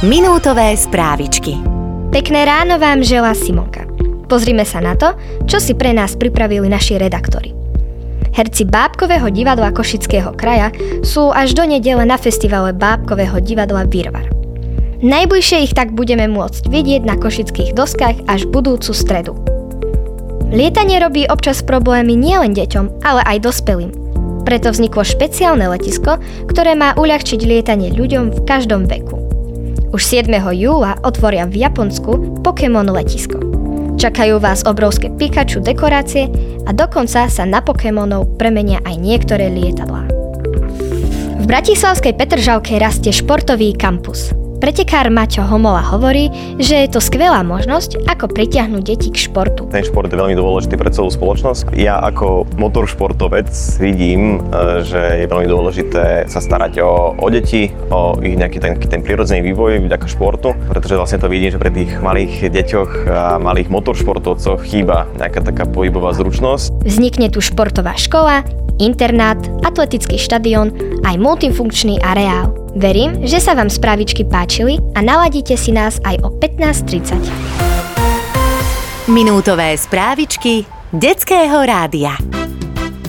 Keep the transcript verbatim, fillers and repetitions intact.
Minútové správičky. Pekné ráno vám želá Simonka. Pozrime sa na to, čo si pre nás pripravili naši redaktori. Herci Bábkového divadla Košického kraja sú až do nedele na festivale Bábkového divadla Virvar. Najbližšie ich tak budeme môcť vidieť na košických doskách až budúcu stredu. Lietanie robí občas problémy nielen deťom, ale aj dospelým. Preto vzniklo špeciálne letisko, ktoré má uľahčiť lietanie ľuďom v každom veku. Už siedmeho júla otvoria v Japonsku Pokémon letisko. Čakajú vás obrovské Pikachu dekorácie a dokonca sa na Pokémonov premenia aj niektoré lietadlá. V bratislavskej Petržalke rastie športový kampus. Pretekár Maťo Homola hovorí, že je to skvelá možnosť, ako pritiahnuť deti k športu. Ten šport je veľmi dôležitý pre celú spoločnosť. Ja ako motoršportovec vidím, že je veľmi dôležité sa starať o, o deti, o ich nejaký ten, ten prirodzený vývoj vďaka športu, pretože vlastne to vidím, že pre tých malých deťoch a malých motoršportovcoch chýba nejaká taká pohybová zručnosť. Vznikne tu športová škola, internát, atletický štadión, aj multifunkčný areál. Verím, že sa vám správičky páčili a naladíte si nás aj o pätnásť tridsať. Minútové správičky Detského rádia.